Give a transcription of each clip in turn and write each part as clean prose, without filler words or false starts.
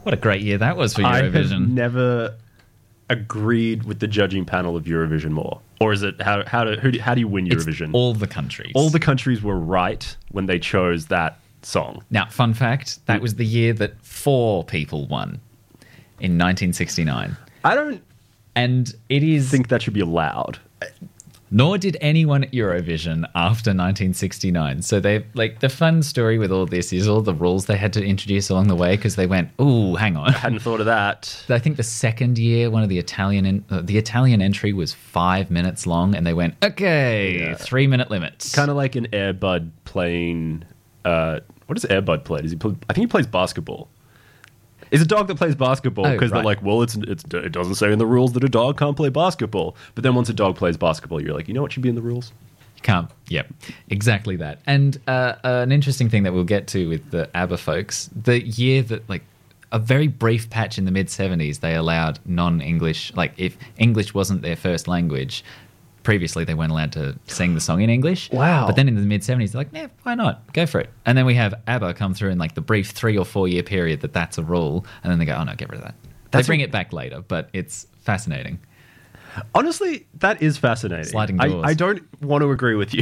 What a great year that was for I have Eurovision. never agreed with the judging panel of Eurovision more. Or is it how do you win Eurovision? It's all the countries. All the countries were right when they chose that song. Now, fun fact, that was the year that 4 people won in 1969. I don't And it is... think that should be allowed. Nor did anyone at Eurovision after 1969. So they the fun story with all this is all the rules they had to introduce along the way because they went, ooh, hang on. I hadn't thought of that. I think the second year, one of the Italian entry was 5 minutes long, and they went, okay, 3-minute limits. Kind of like an Air Bud playing... what does Air Bud play? I think he plays basketball. It's a dog that plays basketball because they're like, well, it doesn't say in the rules that a dog can't play basketball. But then once a dog plays basketball, you're like, you know what should be in the rules? You can't. Yep, exactly that. And an interesting thing that we'll get to with the ABBA folks, the year that a very brief patch in the mid-70s, they allowed non-English, if English wasn't their first language, previously they weren't allowed to sing the song in English. Wow. But then in the mid-70s, they're like, nah, why not? Go for it. And then we have ABBA come through in the brief 3 or 4 year period that's a rule. And then they go, oh no, get rid of that. They bring it back later, but it's fascinating. Honestly, that is fascinating. Sliding doors. I don't want to agree with you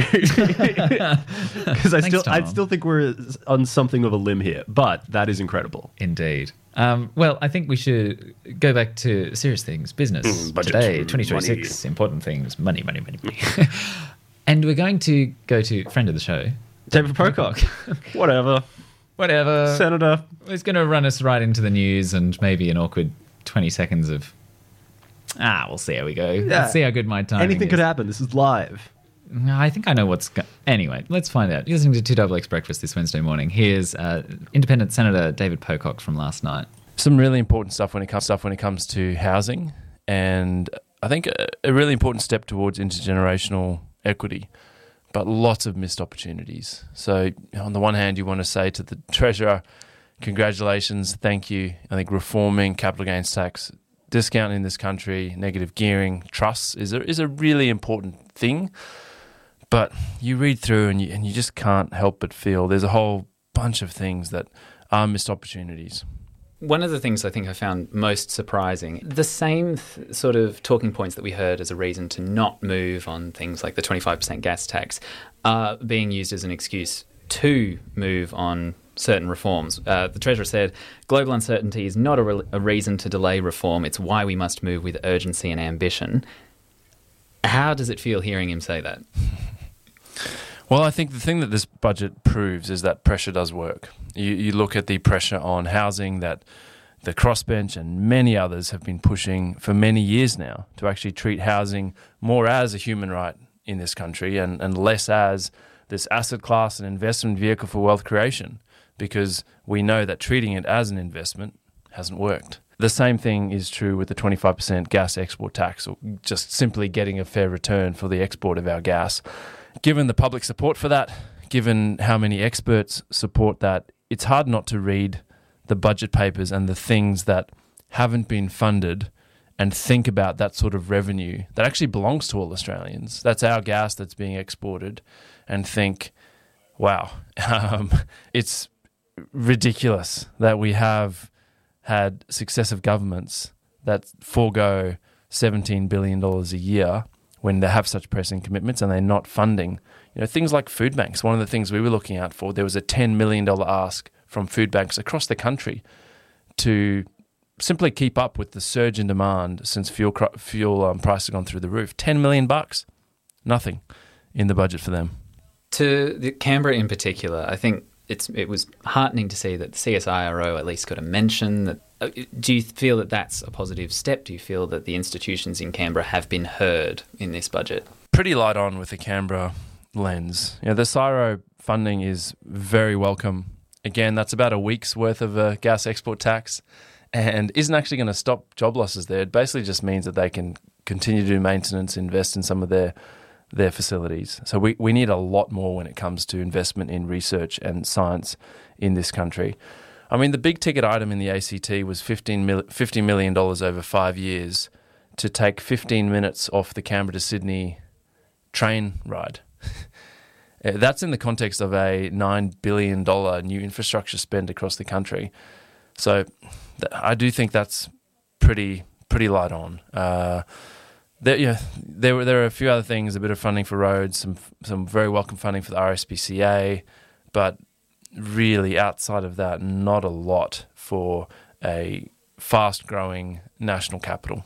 because I still think we're on something of a limb here, but that is incredible. Indeed. Well, I think we should go back to serious things, business. Budget, today, 2026, important things, money. And we're going to go to friend of the show, David Pocock. Whatever. Senator. He's going to run us right into the news and maybe an awkward 20 seconds of... we'll see how we go. Yeah. Let's see how good my timing Anything is. could happen. This is live. I think I know what's... Anyway, let's find out. You're listening to 2XX Breakfast this Wednesday morning. Here's Independent Senator David Pocock from last night. Some really important stuff when it comes to housing, and I think a really important step towards intergenerational equity, but lots of missed opportunities. So on the one hand, you want to say to the Treasurer, congratulations, thank you. I think reforming capital gains tax, discount in this country, negative gearing, trusts is a really important thing. But you read through and you just can't help but feel there's a whole bunch of things that are missed opportunities. One of the things I think I found most surprising, the same sort of talking points that we heard as a reason to not move on things like the 25% gas tax are being used as an excuse to move on certain reforms. The Treasurer said, global uncertainty is not a reason to delay reform. It's why we must move with urgency and ambition. How does it feel hearing him say that? Well, I think the thing that this budget proves is that pressure does work. You look at the pressure on housing that the Crossbench and many others have been pushing for many years now to actually treat housing more as a human right in this country and less as this asset class and investment vehicle for wealth creation, because we know that treating it as an investment hasn't worked. The same thing is true with the 25% gas export tax, or just simply getting a fair return for the export of our gas. Given the public support for that, given how many experts support that, it's hard not to read the budget papers and the things that haven't been funded and think about that sort of revenue that actually belongs to all Australians. That's our gas that's being exported, and think, wow, it's ridiculous that we have had successive governments that forego $17 billion a year when they have such pressing commitments and they're not funding. Things like food banks. One of the things we were looking out for, there was a $10 million ask from food banks across the country to simply keep up with the surge in demand since fuel prices have gone through the roof. $10 million, nothing in the budget for them. To the Canberra in particular, I think it was heartening to see that the CSIRO at least got a mention. That do you feel that that's a positive step? Do you feel that the institutions in Canberra have been heard in this budget? Pretty light on with the Canberra lens. The CSIRO funding is very welcome. Again, that's about a week's worth of a gas export tax and isn't actually going to stop job losses there. It basically just means that they can continue to do maintenance, invest in some of their facilities. So we need a lot more when it comes to investment in research and science in this country. I mean, the big ticket item in the ACT was $50 million over 5 years to take 15 minutes off the Canberra to Sydney train ride. That's in the context of a $9 billion new infrastructure spend across the country. So I do think that's pretty light on. There are a few other things, a bit of funding for roads, some very welcome funding for the RSPCA, but really outside of that, not a lot for a fast-growing national capital.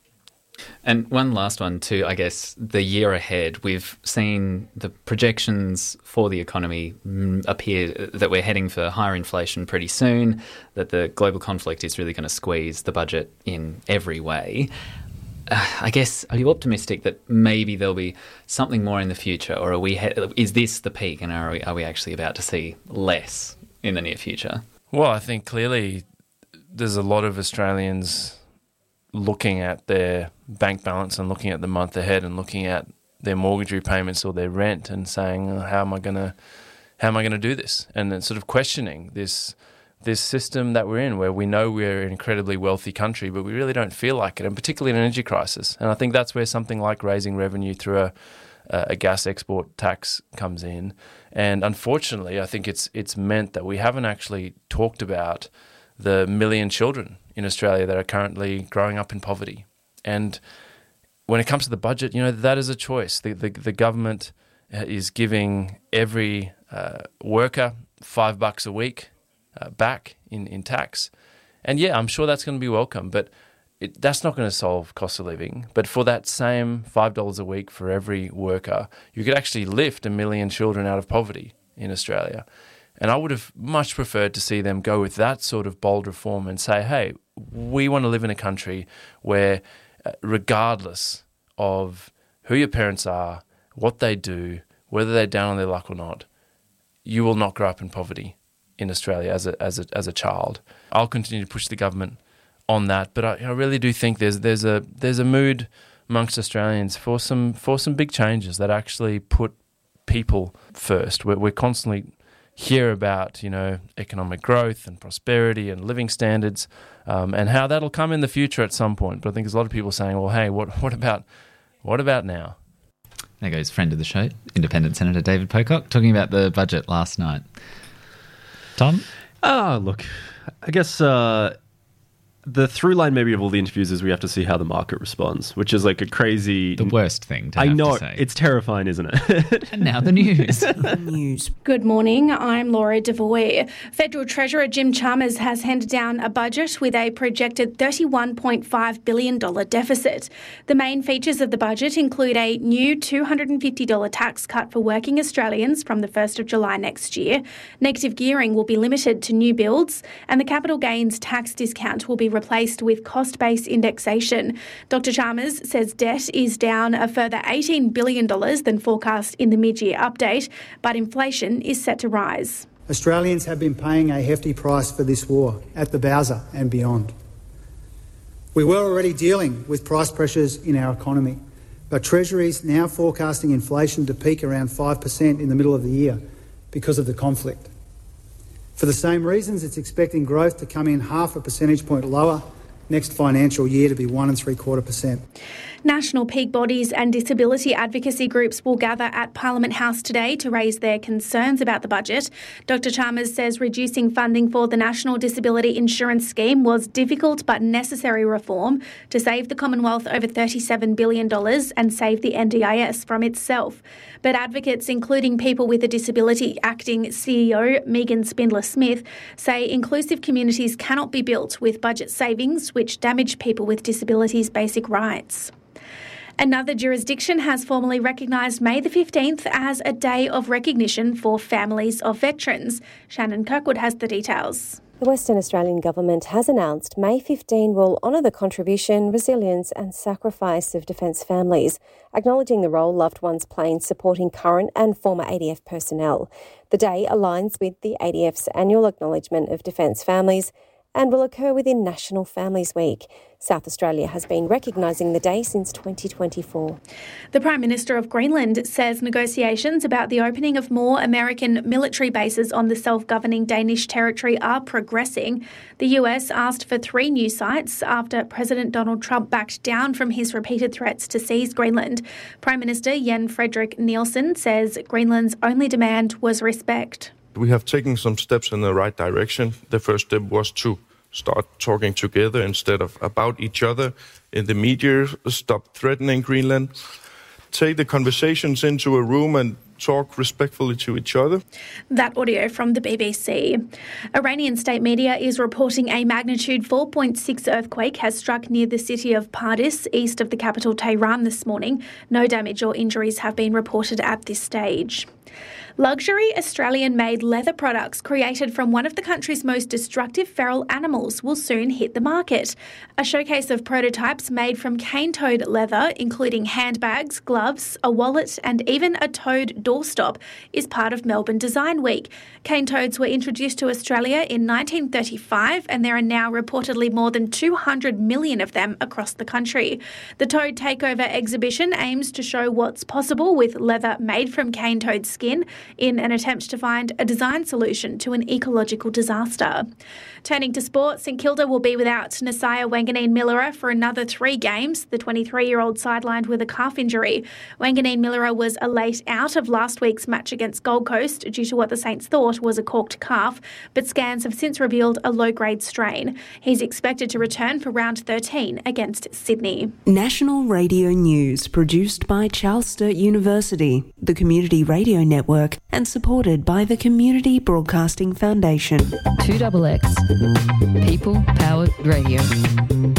And one last one too, I guess, the year ahead. We've seen the projections for the economy appear that we're heading for higher inflation pretty soon, that the global conflict is really going to squeeze the budget in every way. I guess, are you optimistic that maybe there'll be something more in the future, or is this the peak, and are we actually about to see less in the near future? Well, I think clearly there's a lot of Australians looking at their bank balance and looking at the month ahead and looking at their mortgage repayments or their rent and saying, how am I going to do this? And then sort of questioning this system that we're in, where we know we're an incredibly wealthy country, but we really don't feel like it, and particularly in an energy crisis. And I think that's where something like raising revenue through a gas export tax comes in. And unfortunately, I think it's meant that we haven't actually talked about the million children in Australia that are currently growing up in poverty. And when it comes to the budget, that is a choice. The government is giving every worker $5 a week back in tax. And yeah, I'm sure that's going to be welcome, but that's not going to solve cost of living. But for that same $5 a week for every worker, you could actually lift 1 million children out of poverty in Australia. And I would have much preferred to see them go with that sort of bold reform and say, hey, we want to live in a country where regardless of who your parents are, what they do, whether they're down on their luck or not, you will not grow up in poverty in Australia as a child. I'll continue to push the government on that, but I really do think there's a mood amongst Australians for some big changes that actually put people first. We're constantly hear about economic growth and prosperity and living standards, and how that'll come in the future at some point. But I think there's a lot of people saying, well, hey, what about now? There goes friend of the show, Independent Senator David Pocock, talking about the budget last night. Tom? Look, I guess the through line maybe of all the interviews is we have to see how the market responds, which is like a crazy... The worst thing to have to say. It's terrifying, isn't it? And now the news. Good morning, I'm Laura Devoy. Federal Treasurer Jim Chalmers has handed down a budget with a projected $31.5 billion deficit. The main features of the budget include a new $250 tax cut for working Australians from the 1st of July next year. Negative gearing will be limited to new builds, and the capital gains tax discount will be replaced with cost-based indexation. Dr Chalmers says debt is down a further $18 billion than forecast in the mid-year update, but inflation is set to rise. Australians have been paying a hefty price for this war at the Bowser and beyond. We were already dealing with price pressures in our economy, but Treasury is now forecasting inflation to peak around 5% in the middle of the year because of the conflict. For the same reasons, it's expecting growth to come in 0.5 percentage point lower next financial year to be 1.75%. National peak bodies and disability advocacy groups will gather at Parliament House today to raise their concerns about the budget. Dr Chalmers says reducing funding for the National Disability Insurance Scheme was difficult but necessary reform to save the Commonwealth over $37 billion and save the NDIS from itself. But advocates, including People with a Disability Acting CEO Megan Spindler-Smith, say inclusive communities cannot be built with budget savings which damage people with disabilities' basic rights. Another jurisdiction has formally recognised May the 15th as a day of recognition for families of veterans. Shannon Kirkwood has the details. The Western Australian Government has announced May 15 will honour the contribution, resilience and sacrifice of defence families, acknowledging the role loved ones play in supporting current and former ADF personnel. The day aligns with the ADF's annual acknowledgement of defence families and will occur within National Families Week. South Australia has been recognising the day since 2024. The Prime Minister of Greenland says negotiations about the opening of more American military bases on the self-governing Danish territory are progressing. The US asked for 3 new sites after President Donald Trump backed down from his repeated threats to seize Greenland. Prime Minister Jens Frederik Nielsen says Greenland's only demand was respect. We have taken some steps in the right direction. The first step was to start talking together instead of about each other in the media, stop threatening Greenland, take the conversations into a room and talk respectfully to each other. That audio from the BBC. Iranian state media is reporting a magnitude 4.6 earthquake has struck near the city of Pardis, east of the capital Tehran this morning. No damage or injuries have been reported at this stage. Luxury Australian-made leather products created from one of the country's most destructive feral animals will soon hit the market. A showcase of prototypes made from cane-toad leather, including handbags, gloves, a wallet and even a toad doorstop, is part of Melbourne Design Week. Cane toads were introduced to Australia in 1935 and there are now reportedly more than 200 million of them across the country. The Toad Takeover exhibition aims to show what's possible with leather made from cane toad skin in an attempt to find a design solution to an ecological disaster. Turning to sport, St Kilda will be without Nasiah Wanganeen-Millera for another 3 games. The 23-year-old sidelined with a calf injury. Wanganeen-Millera was a late out of last week's match against Gold Coast due to what the Saints thought was a corked calf, but scans have since revealed a low-grade strain. He's expected to return for round 13 against Sydney. National Radio News, produced by Charles Sturt University, the Community Radio Network, and supported by the Community Broadcasting Foundation. 2XX. People Powered Radio.